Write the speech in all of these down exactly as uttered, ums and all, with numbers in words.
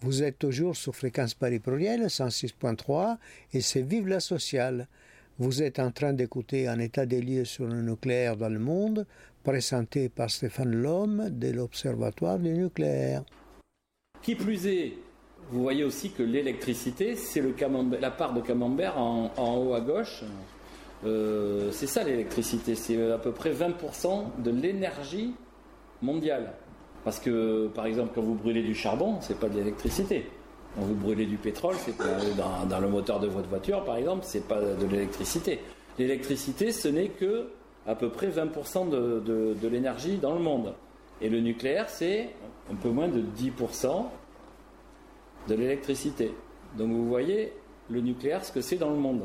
Vous êtes toujours sur Fréquence Paris Pluriel, cent six point trois, et c'est Vive la Sociale. Vous êtes en train d'écouter un état des lieux sur le nucléaire dans le monde, présenté par Stéphane Lhomme de l'Observatoire du nucléaire. Qui plus est, vous voyez aussi que l'électricité, c'est le camembert, la part de camembert en, en haut à gauche. Euh, c'est ça l'électricité, c'est à peu près vingt pour cent de l'énergie mondiale. Parce que, par exemple, quand vous brûlez du charbon, c'est pas de l'électricité. Quand vous brûlez du pétrole, c'est pas, dans, dans le moteur de votre voiture, par exemple, c'est pas de l'électricité. L'électricité, ce n'est que à peu près vingt pour cent de, de, de l'énergie dans le monde. Et le nucléaire, c'est un peu moins de dix pour cent de l'électricité. Donc vous voyez, le nucléaire, ce que c'est dans le monde.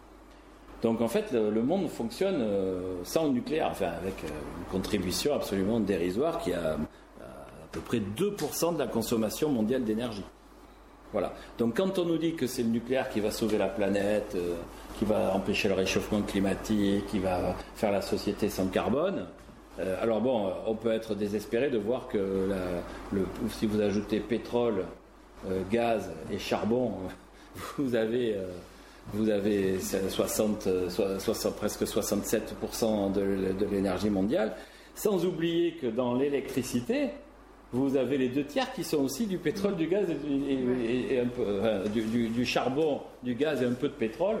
Donc en fait, le, le monde fonctionne euh, sans le nucléaire, enfin avec euh, une contribution absolument dérisoire qui a à peu près deux pour cent de la consommation mondiale d'énergie. Voilà. Donc quand on nous dit que c'est le nucléaire qui va sauver la planète, euh, qui va empêcher le réchauffement climatique, qui va faire la société sans carbone, euh, alors bon, on peut être désespéré de voir que la, le, si vous ajoutez pétrole, euh, gaz et charbon, vous avez, euh, vous avez soixante, soixante, presque soixante-sept pour cent de, de l'énergie mondiale, sans oublier que dans l'électricité, vous avez les deux tiers qui sont aussi du pétrole, du gaz et, et, et, et un peu, enfin, du, du, du charbon, du gaz et un peu de pétrole.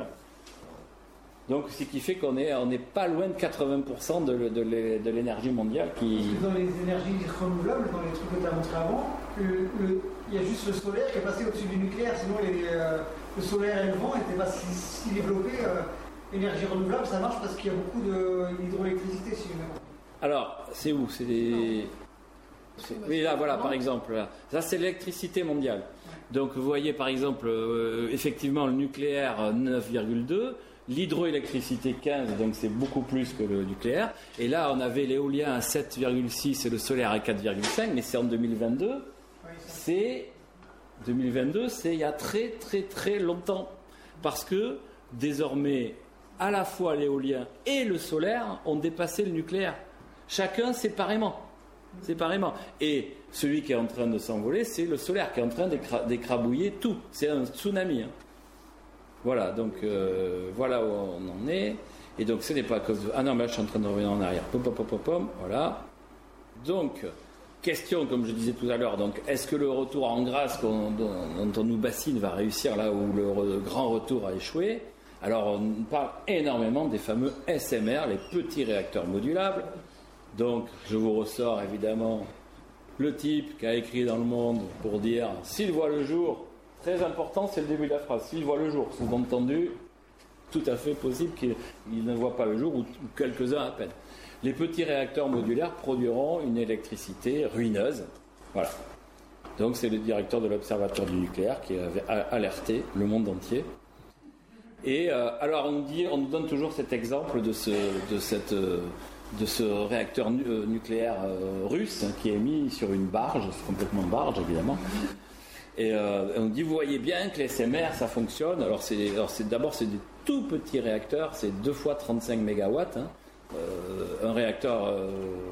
Donc, ce qui fait qu'on est, on n'est pas loin de quatre-vingts pour cent de, de, de l'énergie mondiale qui... Dans les énergies renouvelables, dans les trucs que tu as montré avant, il y a juste le solaire qui est passé au-dessus du nucléaire. Sinon, les, euh, le solaire et le vent n'étaient pas si, si développés. Euh, l'énergie renouvelable, ça marche parce qu'il y a beaucoup d'hydroélectricité, si je me trompe. Alors, c'est où? C'est des... Oui, là, voilà, par exemple, là. Ça, c'est l'électricité mondiale. Donc, vous voyez, par exemple, euh, effectivement, le nucléaire, neuf virgule deux, l'hydroélectricité, quinze, donc c'est beaucoup plus que le nucléaire. Et là, on avait l'éolien à sept virgule six et le solaire à quatre virgule cinq, mais c'est en deux mille vingt-deux. C'est... deux mille vingt-deux, c'est il y a très, très, très longtemps. Parce que, désormais, à la fois l'éolien et le solaire ont dépassé le nucléaire. Chacun séparément. séparément. Et celui qui est en train de s'envoler, c'est le solaire qui est en train d'écra- d'écrabouiller tout. C'est un tsunami. Hein. Voilà, donc euh, voilà où on en est. Et donc ce n'est pas à cause de... Ah non, mais là je suis en train de revenir en arrière. Pom, pom, pom, pom, pom. Voilà. Donc, question, comme je disais tout à l'heure, donc est-ce que le retour en grâce qu'on, dont, dont on nous bassine va réussir là où le re- grand retour a échoué? Alors on parle énormément des fameux S M R, les petits réacteurs modulables. Donc, je vous ressors évidemment le type qui a écrit dans Le Monde pour dire s'il voit le jour, très important, c'est le début de la phrase, s'il voit le jour, sous-entendu, tout à fait possible qu'il ne voit pas le jour ou, ou quelques-uns à peine. Les petits réacteurs modulaires produiront une électricité ruineuse. Voilà. Donc, c'est le directeur de l'Observatoire du nucléaire qui avait alerté le monde entier. Et euh, alors, on nous dit, on nous donne toujours cet exemple de ce, de cette. Euh, de ce réacteur nu- euh, nucléaire euh, russe hein, qui est mis sur une barge, c'est complètement barge évidemment. Et euh, on dit, vous voyez bien que les S M R ça fonctionne. Alors, c'est, alors c'est, d'abord c'est des tout petits réacteurs, c'est deux fois trente-cinq mégawatts. Hein. Euh, un réacteur euh,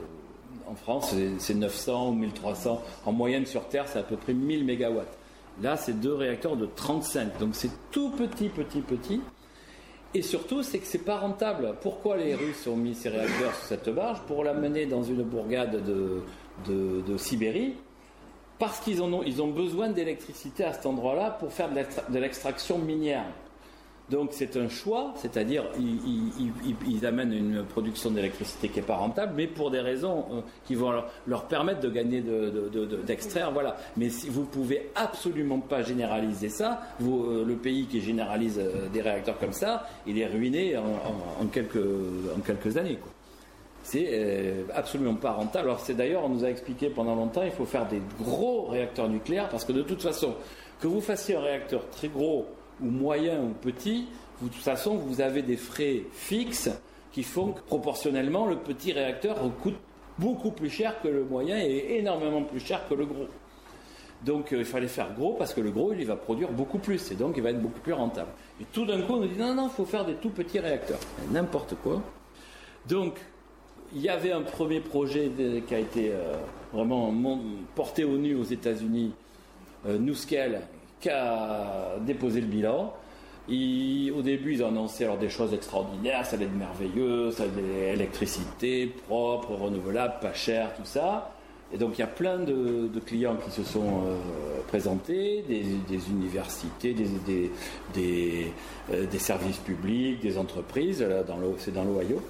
en France c'est, c'est neuf cents ou mille trois cents. En moyenne sur Terre c'est à peu près mille mégawatts. Là c'est deux réacteurs de trente-cinq, donc c'est tout petit, petit, petit. Et surtout, c'est que c'est pas rentable. Pourquoi les Russes ont mis ces réacteurs sur cette barge? Pour l'amener dans une bourgade de, de, de Sibérie. Parce qu'ils en ont, ils ont besoin d'électricité à cet endroit-là pour faire de, l'extra, de l'extraction minière. Donc c'est un choix, c'est-à-dire ils, ils, ils, ils amènent une production d'électricité qui n'est pas rentable, mais pour des raisons euh, qui vont leur, leur permettre de gagner, de, de, de, de, d'extraire, voilà. Mais si vous pouvez absolument pas généraliser ça, vous, euh, le pays qui généralise euh, des réacteurs comme ça, il est ruiné en, en, en, quelques, en quelques années, quoi. C'est euh, absolument pas rentable. Alors c'est d'ailleurs, on nous a expliqué pendant longtemps, il faut faire des gros réacteurs nucléaires, parce que de toute façon, que vous fassiez un réacteur très gros, ou moyen ou petit, vous, de toute façon, vous avez des frais fixes qui font que proportionnellement, le petit réacteur coûte beaucoup plus cher que le moyen et énormément plus cher que le gros. Donc euh, il fallait faire gros parce que le gros, il va produire beaucoup plus et donc il va être beaucoup plus rentable. Et tout d'un coup, on nous dit non, non, il faut faire des tout petits réacteurs. N'importe quoi. Donc, il y avait un premier projet de, qui a été euh, vraiment mon, porté au nu aux États-Unis euh, NuScale qui a déposé le bilan. Ils, au début, ils ont annoncé alors des choses extraordinaires, ça allait être merveilleux, ça allait être l'électricité propre, renouvelable, pas cher, tout ça. Et donc il y a plein de, de clients qui se sont euh, présentés, des, des universités, des, des, des, euh, des services publics, des entreprises, là, dans le, c'est dans l'Ohio.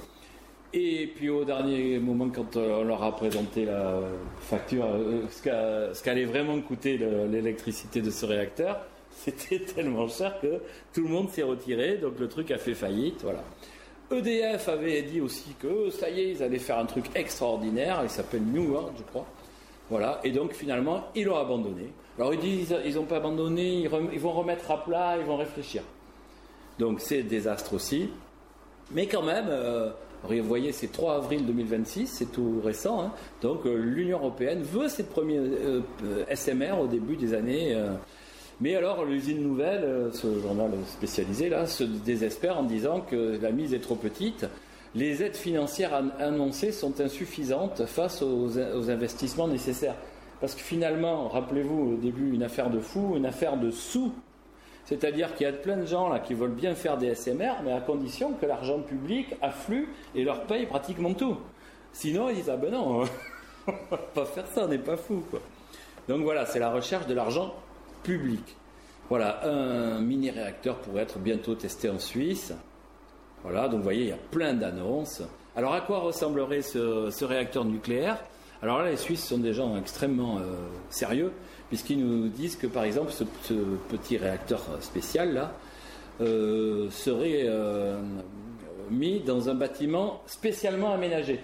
Et puis au dernier moment, quand on leur a présenté la facture, euh, ce, qu'a, ce qu'allait vraiment coûter le, l'électricité de ce réacteur, c'était tellement cher que tout le monde s'est retiré, donc le truc a fait faillite, voilà. E D F avait dit aussi que ça y est, ils allaient faire un truc extraordinaire, il s'appelle New World, je crois. Voilà, et donc finalement, ils l'ont abandonné. Alors ils disent, ils n'ont pas abandonné, ils, rem, ils vont remettre à plat, ils vont réfléchir. Donc c'est désastre aussi. Mais quand même, euh, vous voyez, c'est trois avril deux mille vingt-six, c'est tout récent. Hein. Donc euh, l'Union européenne veut ses premiers euh, S M R au début des années... Euh, Mais alors, l'usine nouvelle, ce journal spécialisé, là, se désespère en disant que la mise est trop petite. Les aides financières annoncées sont insuffisantes face aux, aux investissements nécessaires. Parce que finalement, rappelez-vous, au début, une affaire de fou, une affaire de sous. C'est-à-dire qu'il y a plein de gens là qui veulent bien faire des S M R, mais à condition que l'argent public afflue et leur paye pratiquement tout. Sinon, ils disent « Ah ben non, on va pas faire ça, on n'est pas fou, quoi. » Donc voilà, c'est la recherche de l'argent public. Voilà, un mini-réacteur pourrait être bientôt testé en Suisse. Voilà, donc vous voyez, il y a plein d'annonces. Alors, à quoi ressemblerait ce, ce réacteur nucléaire ? Alors là, les Suisses sont des gens extrêmement euh, sérieux, puisqu'ils nous disent que, par exemple, ce, ce petit réacteur spécial, là, euh, serait euh, mis dans un bâtiment spécialement aménagé.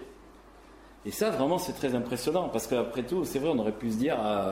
Et ça, vraiment, c'est très impressionnant, parce qu'après tout, c'est vrai, on aurait pu se dire... Euh,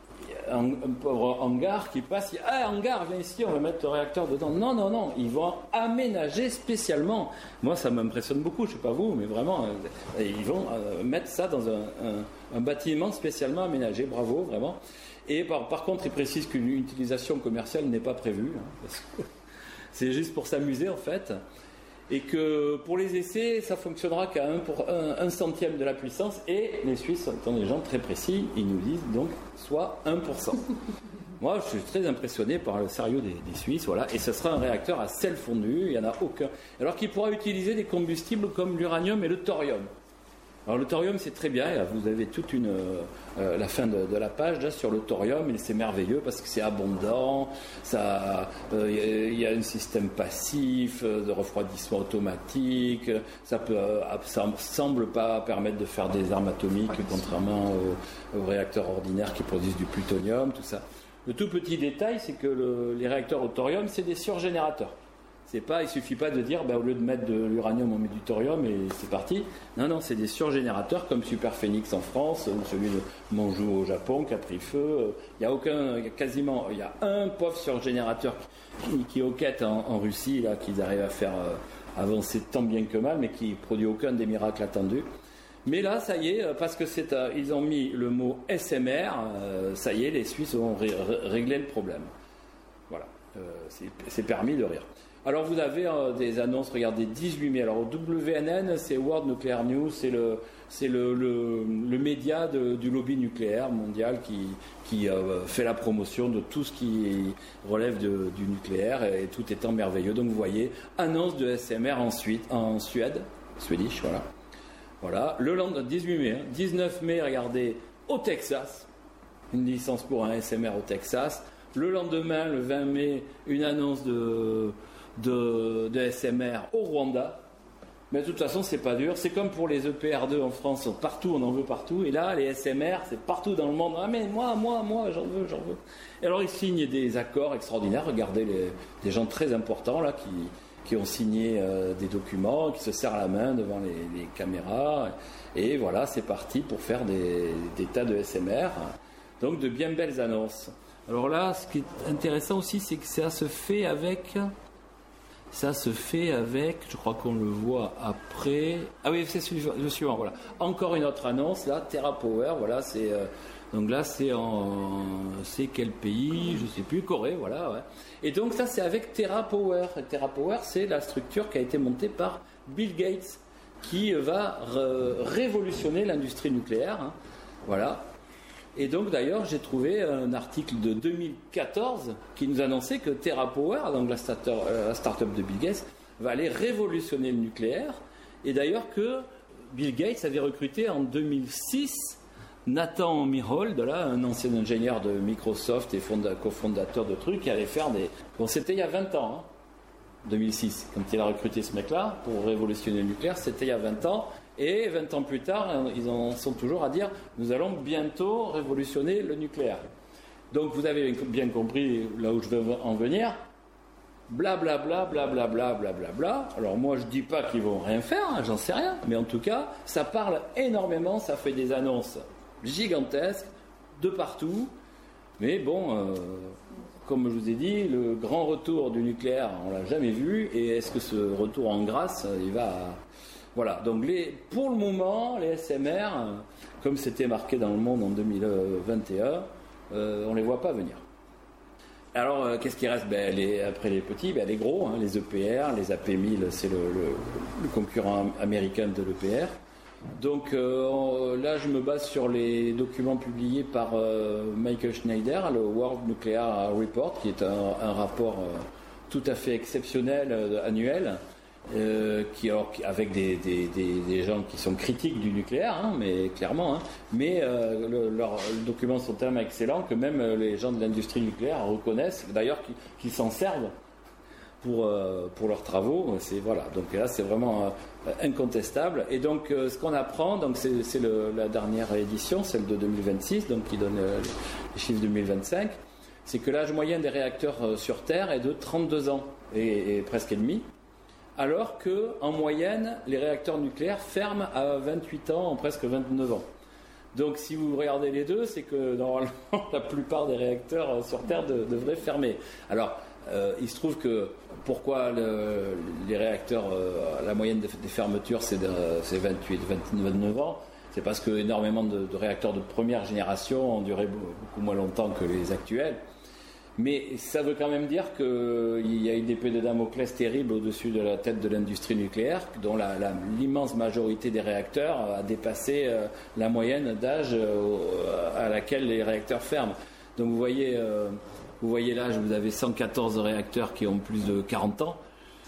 Un, un pauvre hangar qui passe, il dit, ah hangar, viens ici, on va mettre le réacteur dedans. Non, non, non, ils vont aménager spécialement. Moi, ça m'impressionne beaucoup, je ne sais pas vous, mais vraiment, euh, ils vont euh, mettre ça dans un, un, un bâtiment spécialement aménagé. Bravo, vraiment. Et par, par contre, ils précisent qu'une utilisation commerciale n'est pas prévue. Hein, parce que c'est juste pour s'amuser, en fait. Et que pour les essais, ça fonctionnera qu'à un, pour un, un centième de la puissance. Et les Suisses étant des gens très précis, ils nous disent donc soit un pour cent. Moi, je suis très impressionné par le sérieux des, des Suisses. Voilà. Et ce sera un réacteur à sel fondu, il n'y en a aucun. Alors qu'il pourra utiliser des combustibles comme l'uranium et le thorium. Alors le thorium, c'est très bien, vous avez toute une, euh, la fin de, de la page là, sur le thorium, et c'est merveilleux parce que c'est abondant, ça, il euh, y a un système passif euh, de refroidissement automatique, ça peut, euh, ça semble pas permettre de faire des armes atomiques contrairement aux, aux réacteurs ordinaires qui produisent du plutonium, tout ça. Le tout petit détail, c'est que le, les réacteurs au thorium, c'est des surgénérateurs. C'est pas, il suffit pas de dire, ben, au lieu de mettre de l'uranium, on met du thorium et c'est parti. Non, non, c'est des surgénérateurs comme Super Phoenix en France ou celui de Monjou au Japon qui a pris feu. Il y a aucun, il y a quasiment, il y a un pauvre surgénérateur qui, qui hoquette en, en Russie là, qu'ils arrivent à faire euh, avancer tant bien que mal, mais qui produit aucun des miracles attendus. Mais là, ça y est, parce que c'est, euh, ils ont mis le mot S M R, euh, ça y est, les Suisses ont ré- ré- réglé le problème. Voilà, euh, c'est, c'est permis de rire. Alors vous avez euh, des annonces, regardez, dix-huit mai. Alors au W N N, c'est World Nuclear News, c'est le, c'est le, le, le média de, du lobby nucléaire mondial qui, qui euh, fait la promotion de tout ce qui relève de, du nucléaire et tout étant merveilleux. Donc vous voyez, annonce de S M R ensuite en Suède, Swedish, voilà. Voilà, le lendemain, dix-huit mai, hein, dix-neuf mai, regardez, au Texas, une licence pour un S M R au Texas. Le lendemain, le vingt mai, une annonce de... De, de S M R au Rwanda, mais de toute façon c'est pas dur, c'est comme pour les E P R deux en France, partout on en veut partout, et là les S M R c'est partout dans le monde, ah mais moi, moi, moi j'en veux, j'en veux. Et alors ils signent des accords extraordinaires, regardez les, des gens très importants là qui, qui ont signé euh, des documents, qui se serrent la main devant les, les caméras, et voilà c'est parti pour faire des, des tas de S M R, donc de bien belles annonces. Alors là ce qui est intéressant aussi c'est que ça se fait avec... Ça se fait avec, je crois qu'on le voit après. Ah oui, c'est le suivant, voilà. Encore une autre annonce, là, TerraPower, voilà, c'est. Euh, donc là, c'est en. C'est quel pays ? Je ne sais plus, Corée, voilà, ouais. Et donc, ça, c'est avec TerraPower. Et TerraPower, c'est la structure qui a été montée par Bill Gates, qui va re- révolutionner l'industrie nucléaire, hein, voilà. Et donc d'ailleurs, j'ai trouvé un article de deux mille quatorze qui nous annonçait que TerraPower, donc la start-up de Bill Gates, va aller révolutionner le nucléaire. Et d'ailleurs que Bill Gates avait recruté en deux mille six Nathan Myhrvold, là, un ancien ingénieur de Microsoft et fonda- cofondateur de trucs, qui allait faire des... Bon, c'était il y a vingt ans, hein, deux mille six, quand il a recruté ce mec-là pour révolutionner le nucléaire, c'était il y a vingt ans. Et vingt ans plus tard, ils en sont toujours à dire « nous allons bientôt révolutionner le nucléaire ». Donc vous avez bien compris là où je veux en venir. Blablabla, blablabla, blablabla. Alors moi je dis pas qu'ils vont rien faire, hein, j'en sais rien. Mais en tout cas, ça parle énormément, ça fait des annonces gigantesques de partout. Mais bon, euh, comme je vous ai dit, le grand retour du nucléaire, on l'a jamais vu. Et est-ce que ce retour en grâce, il va... Voilà, donc les, pour le moment, les S M R, comme c'était marqué dans le Monde en deux mille vingt et un, euh, on ne les voit pas venir. Alors, euh, qu'est-ce qui reste ben, les, après les petits, ben, les gros, hein, les E P R, les A P mille, c'est le, le, le concurrent américain de l'E P R. Donc euh, là, je me base sur les documents publiés par euh, Michael Schneider, le World Nuclear Report, qui est un, un rapport euh, tout à fait exceptionnel, euh, annuel, Euh, qui, alors, avec des, des, des, des gens qui sont critiques du nucléaire, hein, mais clairement, hein, mais euh, le, leurs documents sont tellement excellents que même les gens de l'industrie nucléaire reconnaissent, d'ailleurs, qu'ils, qu'ils s'en servent pour, euh, pour leurs travaux. C'est, voilà, donc là, c'est vraiment euh, incontestable. Et donc, euh, ce qu'on apprend, donc c'est, c'est le, la dernière édition, celle de deux mille vingt-six, donc qui donne euh, les chiffres deux mille vingt-cinq, c'est que l'âge moyen des réacteurs euh, sur Terre est de trente-deux ans et, et presque et demi. Alors qu'en moyenne, les réacteurs nucléaires ferment à vingt-huit ans, en presque vingt-neuf ans. Donc si vous regardez les deux, c'est que normalement, la plupart des réacteurs sur Terre de, devraient fermer. Alors, euh, il se trouve que pourquoi le, les réacteurs, euh, la moyenne des, des fermetures, c'est, de, c'est vingt-huit, vingt-neuf ans. C'est parce que énormément de, de réacteurs de première génération ont duré beaucoup moins longtemps que les actuels. Mais ça veut quand même dire qu'il y a une épée de Damoclès terrible au-dessus de la tête de l'industrie nucléaire, dont la, la, l'immense majorité des réacteurs a dépassé euh, la moyenne d'âge euh, à laquelle les réacteurs ferment. Donc vous voyez, euh, vous voyez l'âge, vous avez cent quatorze réacteurs qui ont plus de quarante ans,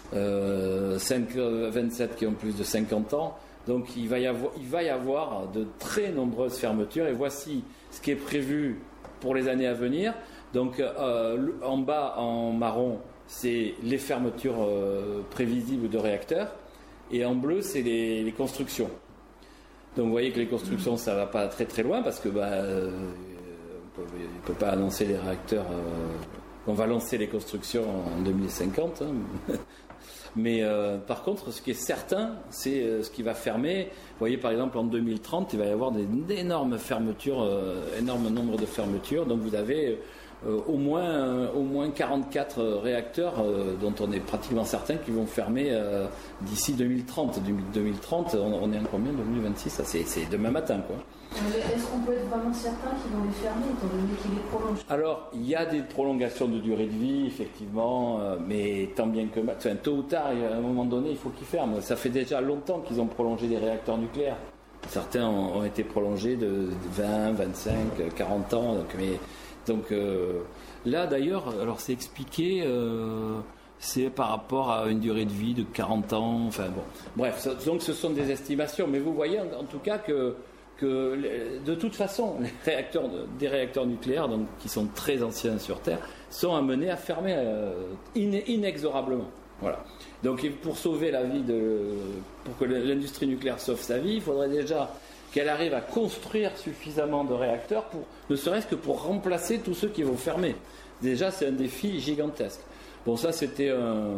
euh, cinq, vingt-sept qui ont plus de cinquante ans. Donc il va y avoir, il va y avoir de très nombreuses fermetures. Et voici ce qui est prévu pour les années à venir. Donc euh, en bas en marron, c'est les fermetures euh, prévisibles de réacteurs, et en bleu, c'est les, les constructions. Donc vous voyez que les constructions, ça va pas très très loin, parce que bah, euh, on ne peut pas annoncer les réacteurs. Euh, on va lancer les constructions en deux mille cinquante. Hein. Mais euh, par contre, ce qui est certain, c'est euh, ce qui va fermer. Vous voyez, par exemple, en deux mille trente, il va y avoir des, d'énormes fermetures, euh, énorme nombre de fermetures. Donc vous avez Euh, au moins, euh, au moins quarante-quatre réacteurs euh, dont on est pratiquement certain qu'ils vont fermer euh, d'ici deux mille trente. deux mille trente, on, on est en combien? deux mille vingt-six, ça, c'est, c'est demain matin, quoi. Est-ce qu'on peut être vraiment certain qu'ils vont les fermer étant donné qu'ils les prolongent? Alors, il y a des prolongations de durée de vie, effectivement, euh, mais tant bien que mal, enfin, tôt ou tard, à un moment donné, il faut qu'ils ferment. Ça fait déjà longtemps qu'ils ont prolongé les réacteurs nucléaires. Certains ont, ont été prolongés de vingt, vingt-cinq, quarante ans, donc, mais... Donc euh, là d'ailleurs, alors c'est expliqué, euh, c'est par rapport à une durée de vie de quarante ans, enfin bon, bref, ça, donc ce sont des estimations, mais vous voyez en, en tout cas que, que de toute façon, les réacteurs, des réacteurs nucléaires, donc, qui sont très anciens sur Terre, sont amenés à fermer euh, in, inexorablement. Voilà. Donc pour sauver la vie de, pour que l'industrie nucléaire sauve sa vie, il faudrait déjà qu'elle arrive à construire suffisamment de réacteurs, pour, ne serait-ce que pour remplacer tous ceux qui vont fermer. Déjà, c'est un défi gigantesque. Bon, ça, c'était un,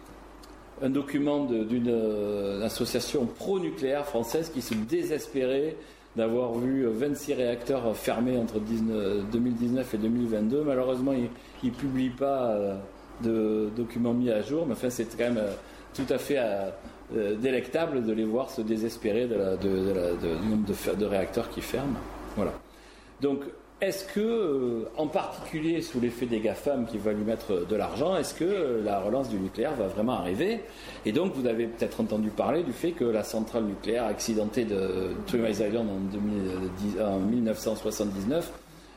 un document de, d'une euh, association pro-nucléaire française qui se désespérait d'avoir vu vingt-six réacteurs fermés entre deux mille dix-neuf et deux mille vingt-deux. Malheureusement, ils ne publient pas euh, de documents mis à jour, mais enfin, c'est quand même euh, tout à fait... Euh, Euh, délectable de les voir se désespérer de la, de, de la, de, du nombre de, de réacteurs qui ferment. Voilà. Donc, est-ce que, euh, en particulier sous l'effet des GAFAM qui veulent lui mettre de l'argent, est-ce que euh, la relance du nucléaire va vraiment arriver? Et donc, vous avez peut-être entendu parler du fait que la centrale nucléaire accidentée de Three Mile Island en, deux mille dix, en mille neuf cent soixante-dix-neuf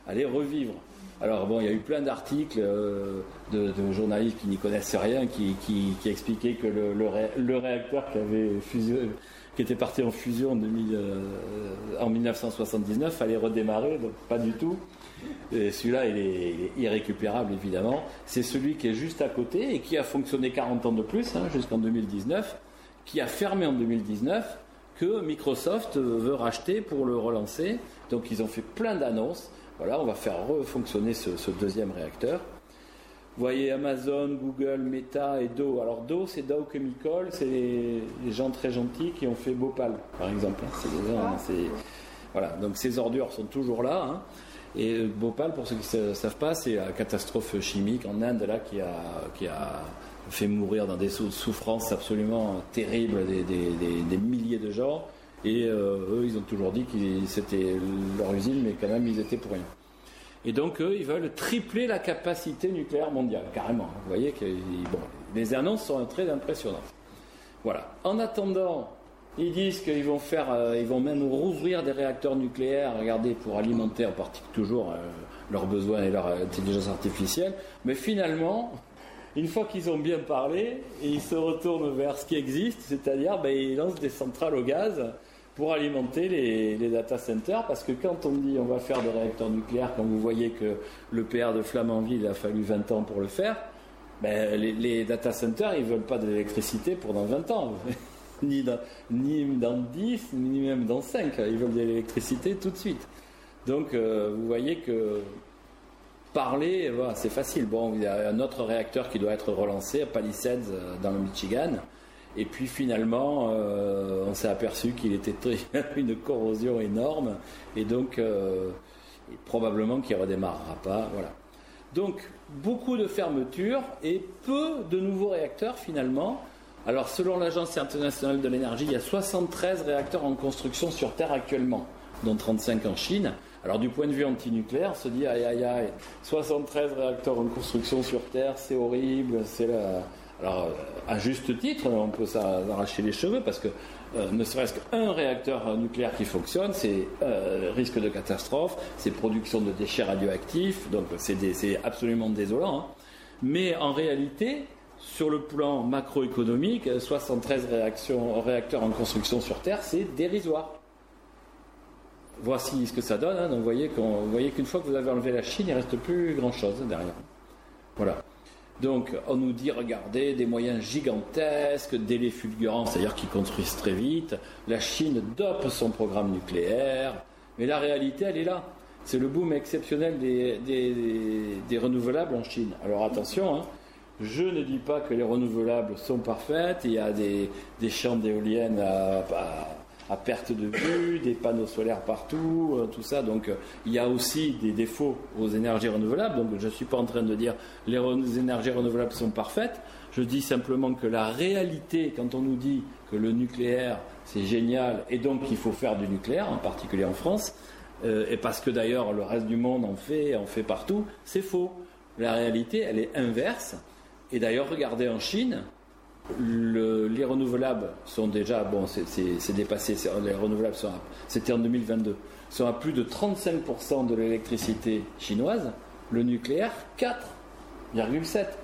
allait revivre. Alors bon, il y a eu plein d'articles euh, de, de journalistes qui n'y connaissent rien, qui, qui, qui expliquaient que le, le, ré, le réacteur qui avait fusionné, qui était parti en fusion en, deux mille, euh, en mille neuf cent soixante-dix-neuf allait redémarrer, donc pas du tout. Et celui-là, il est, il est irrécupérable, évidemment. C'est celui qui est juste à côté et qui a fonctionné quarante ans de plus, hein, jusqu'en deux mille dix-neuf, qui a fermé en deux mille dix-neuf, que Microsoft veut racheter pour le relancer. Donc ils ont fait plein d'annonces. Voilà, on va faire refonctionner ce, ce deuxième réacteur. Vous voyez Amazon, Google, Meta et Dow. Alors Dow, c'est Dow Chemical, c'est les, les gens très gentils qui ont fait Bhopal, par exemple. C'est des gens, c'est, voilà, donc ces ordures sont toujours là. Hein. Et Bhopal, pour ceux qui ne savent pas, c'est la catastrophe chimique en Inde là, qui, a, qui a fait mourir dans des souffrances absolument terribles des, des, des, des milliers de gens. Et euh, eux, ils ont toujours dit que c'était leur usine, mais quand même, ils étaient pour rien. Et donc, eux, ils veulent tripler la capacité nucléaire mondiale, carrément. Vous voyez que bon, les annonces sont très impressionnantes. Voilà. En attendant, ils disent qu'ils vont faire, euh, ils vont même rouvrir des réacteurs nucléaires, regardez, pour alimenter en particulier toujours euh, leurs besoins et leur intelligence artificielle. Mais finalement, une fois qu'ils ont bien parlé, ils se retournent vers ce qui existe, c'est-à-dire, ben, ils lancent des centrales au gaz pour alimenter les, les data centers, parce que quand on dit on va faire des réacteurs nucléaires, quand vous voyez que le P R de Flamanville il a fallu vingt ans pour le faire, ben les, les data centers ils veulent pas de l'électricité pour dans vingt ans, ni, dans, ni dans dix, ni même dans cinq, ils veulent de l'électricité tout de suite. Donc euh, vous voyez que parler, voilà, c'est facile. Bon, il y a un autre réacteur qui doit être relancé à Palisades dans le Michigan. Et puis finalement, euh, on s'est aperçu qu'il était très, une corrosion énorme, et donc euh, et probablement qu'il ne redémarrera pas. Voilà. Donc beaucoup de fermetures et peu de nouveaux réacteurs finalement. Alors selon l'Agence internationale de l'énergie, il y a soixante-treize réacteurs en construction sur Terre actuellement, dont trente-cinq en Chine. Alors du point de vue antinucléaire, on se dit aïe aïe aïe, soixante-treize réacteurs en construction sur Terre, c'est horrible, c'est la... Alors, à juste titre, on peut s'arracher les cheveux parce que euh, ne serait-ce qu'un réacteur nucléaire qui fonctionne, c'est euh, risque de catastrophe, c'est production de déchets radioactifs, donc c'est, des, c'est absolument désolant. Hein. Mais en réalité, sur le plan macroéconomique, soixante-treize réactions, réacteurs en construction sur Terre, c'est dérisoire. Voici ce que ça donne. Hein. Donc, vous voyez, qu'on, vous voyez qu'une fois que vous avez enlevé la Chine, il ne reste plus grand-chose derrière. Voilà. Donc, on nous dit, regardez, des moyens gigantesques, délais fulgurants, c'est-à-dire qu'ils construisent très vite. La Chine dope son programme nucléaire. Mais la réalité, elle est là. C'est le boom exceptionnel des, des, des, des renouvelables en Chine. Alors, attention, hein, je ne dis pas que les renouvelables sont parfaites. Il y a des, des champs d'éoliennes à... à à perte de vue, des panneaux solaires partout, euh, tout ça. Donc, euh, il y a aussi des défauts aux énergies renouvelables. Donc, je ne suis pas en train de dire que les, re- les énergies renouvelables sont parfaites. Je dis simplement que la réalité, quand on nous dit que le nucléaire, c'est génial, et donc qu'il faut faire du nucléaire, en particulier en France, euh, et parce que d'ailleurs le reste du monde en fait, en fait partout, c'est faux. La réalité, elle est inverse. Et d'ailleurs, regardez en Chine, Le, les renouvelables sont déjà, bon, c'est, c'est, c'est dépassé, c'est, les renouvelables sont à, c'était en deux mille vingt-deux, sont à plus de trente-cinq pour cent de l'électricité chinoise, le nucléaire quatre virgule sept.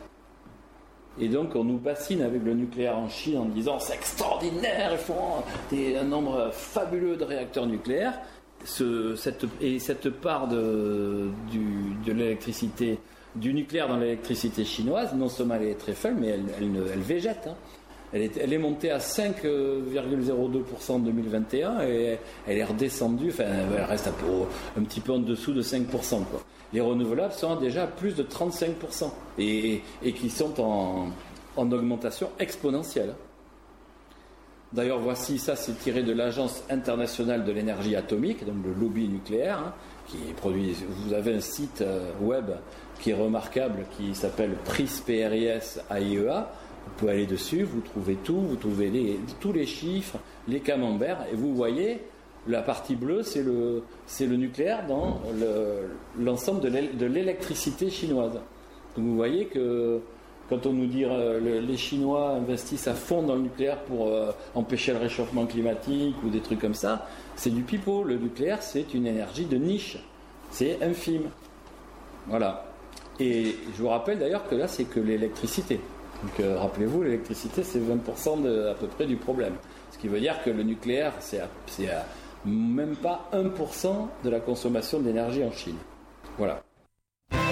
Et donc on nous bassine avec le nucléaire en Chine en disant c'est extraordinaire, ils font des, un nombre fabuleux de réacteurs nucléaires. Ce, cette, et cette part de, du, de l'électricité, du nucléaire dans l'électricité chinoise, non seulement elle est très faible, mais elle, elle, elle végète. Hein. Elle, est, elle est montée à cinq virgule zéro deux pour cent en deux mille vingt et un et elle est redescendue, enfin elle reste un, peu, un petit peu en dessous de cinq pour cent. Quoi. Les renouvelables sont déjà à plus de trente-cinq pour cent et, et qui sont en, en augmentation exponentielle. D'ailleurs, voici, ça c'est tiré de l'Agence internationale de l'énergie atomique, donc le lobby nucléaire, hein, qui produit. Vous avez un site euh, web qui est remarquable, qui s'appelle P R I S P R I S A I E A. Vous pouvez aller dessus, vous trouvez tout, vous trouvez les, tous les chiffres, les camemberts, et vous voyez, la partie bleue, c'est le, c'est le nucléaire dans le, l'ensemble de, l'é, de l'électricité chinoise. Donc vous voyez que quand on nous dit euh, le, les Chinois investissent à fond dans le nucléaire pour euh, empêcher le réchauffement climatique ou des trucs comme ça, c'est du pipeau. Le nucléaire, c'est une énergie de niche. c'est infime. Voilà. Et je vous rappelle d'ailleurs que là, c'est que l'électricité. Donc euh, rappelez-vous, l'électricité, c'est vingt pour cent de, à peu près du problème. Ce qui veut dire que le nucléaire, c'est, à, c'est à même pas un pour cent de la consommation d'énergie en Chine. Voilà.